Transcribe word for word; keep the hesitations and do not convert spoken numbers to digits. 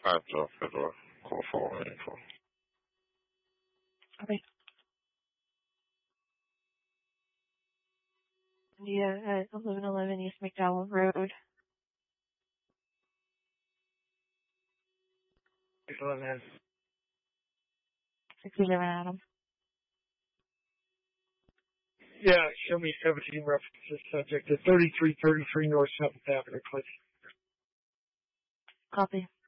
After federal call for info. Okay. Yeah, at eleven eleven East McDowell Road. six eleven. sixty-seven Adam. Yeah, show me seventeen references subject to thirty-three thirty-three North seventh Avenue, Clinton. Copy.